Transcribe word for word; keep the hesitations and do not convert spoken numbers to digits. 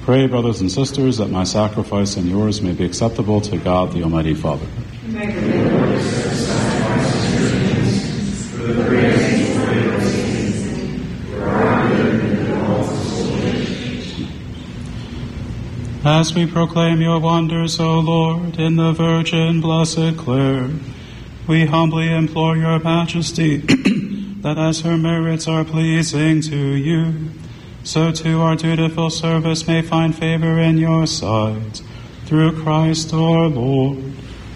Pray, brothers and sisters, that my sacrifice and yours may be acceptable to God, the Almighty Father. May the Lord accept the sacrifice of your hands for the praise and glory of his name, for our good and the all of the soul. As we proclaim your wonders, O Lord, in the Virgin Blessed Clare, we humbly implore your majesty that as her merits are pleasing to you, so too our dutiful service may find favor in your sight, through Christ our Lord.